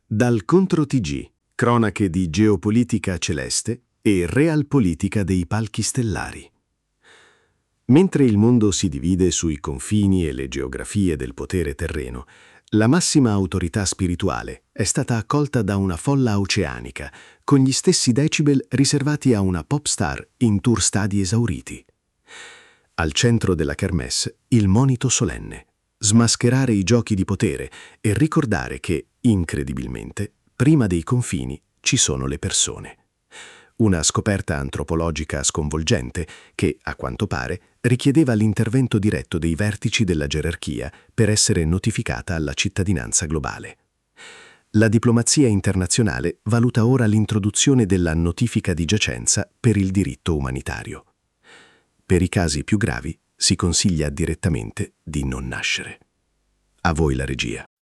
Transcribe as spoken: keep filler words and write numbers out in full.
Dal Contro T G, cronache di geopolitica celeste e realpolitica dei palchi stellari. Mentre il mondo si divide sui confini e le geografie del potere terreno, la massima autorità spirituale è stata accolta da una folla oceanica, con gli stessi decibel riservati a una pop star in tour stadi esauriti. Al centro della kermesse il monito solenne: smascherare i giochi di potere e ricordare che, incredibilmente, prima dei confini ci sono le persone. Una scoperta antropologica sconvolgente che, a quanto pare, richiedeva l'intervento diretto dei vertici della gerarchia per essere notificata alla cittadinanza globale. La diplomazia internazionale valuta ora l'introduzione della notifica di giacenza per il diritto umanitario. Per i casi più gravi si consiglia direttamente di non nascere. A voi la regia.